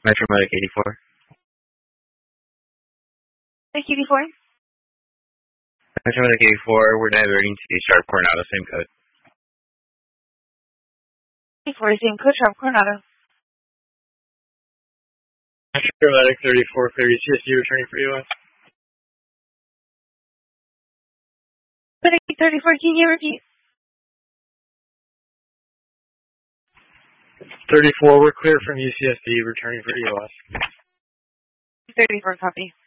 Metromatic 84. Like 84? Metromatic 84, we're diverting to Sharp Coronado, same code. 84, same code, Sharp Coronado. Metromatic 34, clear CSD, returning for US. 34, can you repeat? 34, we're clear from UCSD, returning for EOS. 34, copy.